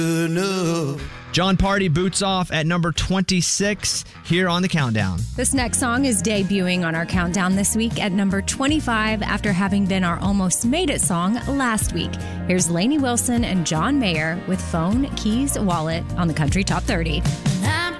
John Party boots off at number 26 here on the countdown. This next song is debuting on our countdown this week at number 25 after having been our Almost Made It song last week. Here's Lainey Wilson and John Mayer with Phone, Keys, Wallet on the Country Top 30.